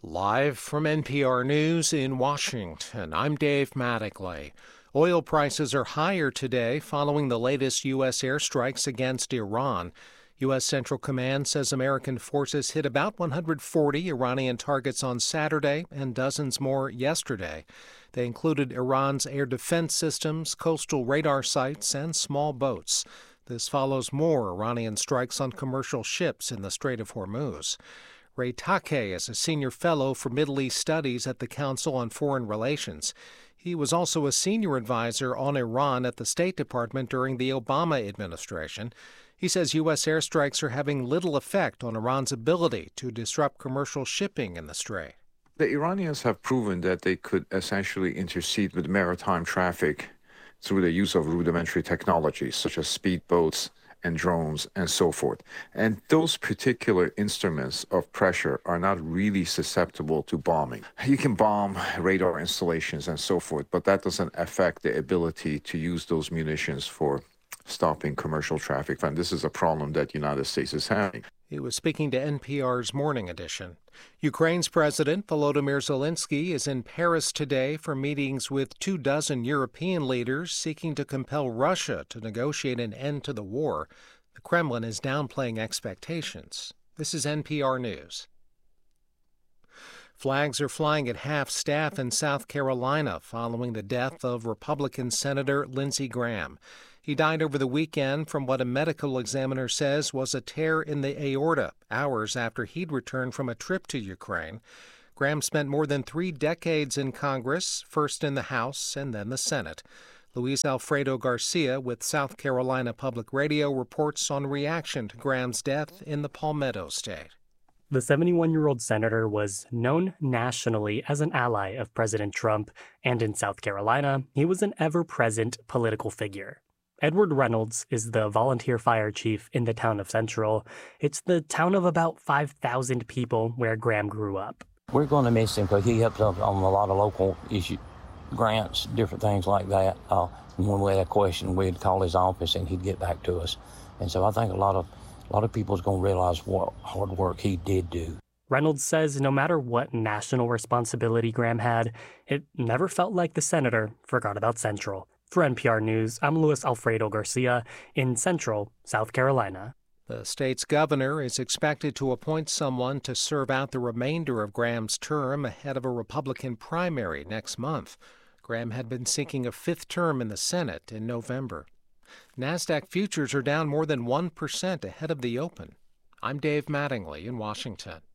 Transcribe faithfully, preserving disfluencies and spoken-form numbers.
Live from N P R News in Washington, I'm Dave Mattingly. Oil prices are higher today following the latest U S airstrikes against Iran. U S. Central Command says American forces hit about one hundred forty Iranian targets on Saturday and dozens more yesterday. They included Iran's air defense systems, coastal radar sites, and small boats. This follows more Iranian strikes on commercial ships in the Strait of Hormuz. Ray Takei is a senior fellow for Middle East Studies at the Council on Foreign Relations. He was also a senior advisor on Iran at the State Department during the Obama administration. He says U S airstrikes are having little effect on Iran's ability to disrupt commercial shipping in the Strait. The Iranians have proven that they could essentially intercede with maritime traffic through the use of rudimentary technologies such as speedboats and drones and so forth. And those particular instruments of pressure are not really susceptible to bombing. You can bomb radar installations and so forth, but that doesn't affect the ability to use those munitions for stopping commercial traffic. And this is a problem that the United States is having. He was speaking to N P R's Morning Edition. Ukraine's President Volodymyr Zelensky is in Paris today for meetings with two dozen European leaders seeking to compel Russia to negotiate an end to the war. The Kremlin is downplaying expectations. This is N P R News. Flags are flying at half-staff in South Carolina following the death of Republican Senator Lindsey Graham. He died over the weekend from what a medical examiner says was a tear in the aorta, hours after he'd returned from a trip to Ukraine. Graham spent more than three decades in Congress, first in the House and then the Senate. Luis Alfredo Garcia with South Carolina Public Radio reports on reaction to Graham's death in the Palmetto State. The seventy-one-year-old senator was known nationally as an ally of President Trump, and in South Carolina, he was an ever-present political figure. Edward Reynolds is the volunteer fire chief in the town of Central. It's the town of about five thousand people where Graham grew up. We're going to miss him because he helped us on a lot of local issue grants, different things like that. Uh, when we had a question, we'd call his office and he'd get back to us. And so I think a lot of a lot of people's going to realize what hard work he did do. Reynolds says no matter what national responsibility Graham had, it never felt like the senator forgot about Central. For N P R News, I'm Luis Alfredo Garcia in Central, South Carolina. The state's governor is expected to appoint someone to serve out the remainder of Graham's term ahead of a Republican primary next month. Graham had been seeking a fifth term in the Senate in November. NASDAQ futures are down more than one percent ahead of the open. I'm Dave Mattingly in Washington.